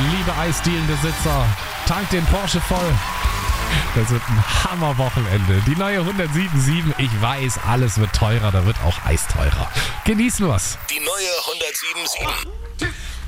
liebe Eisdielenbesitzer, tankt den Porsche voll. Das wird ein Hammerwochenende. Die neue 107.7, ich weiß, alles wird teurer, da wird auch Eis teurer. Genießen wir's. Die neue 107.7.